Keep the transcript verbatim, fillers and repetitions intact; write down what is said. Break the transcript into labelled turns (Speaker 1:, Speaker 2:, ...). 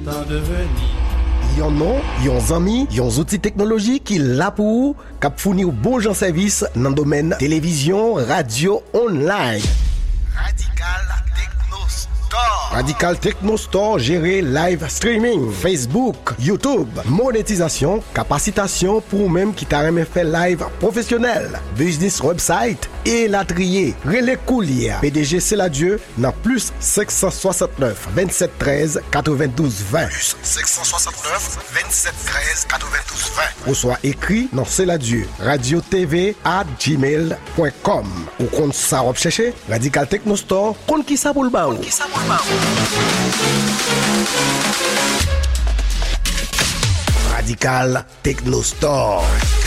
Speaker 1: temps de venir.
Speaker 2: Yon non, yon zami, yon outils technologiques qui là pour cap fournir bon genre service dans le domaine télévision, radio, online. Radical Techno Store. Radical Techno Store géré live streaming, Facebook, YouTube, monétisation, capacitation pour même qui t'a remis fait live professionnel, business website et la trier. Relais Coulier, P D G C'est la Dieu, dans plus cinq cent soixante-neuf vingt-sept treize quatre-vingt-douze vingt. Plus cinq cent soixante-neuf vingt-sept treize quatre-vingt-douze vingt. Ou soit écrit dans C'est la Dieu, radio T V à gmail point com. Ou compte ça rechercher, Radical Techno Store, compte qui ça pour le baou. Qui ça pour le baou. Radical Techno Store.